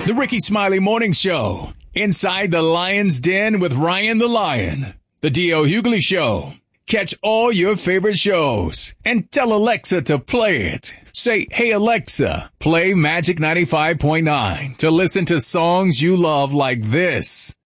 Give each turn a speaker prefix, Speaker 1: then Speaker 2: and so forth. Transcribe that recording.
Speaker 1: The Ricky Smiley Morning Show. Inside the Lion's Den with Ryan the Lion. The D.O. Hughley Show. Catch all your favorite shows and tell Alexa to play it. Say, hey, Alexa, play Magic 95.9 to listen to songs you love like this.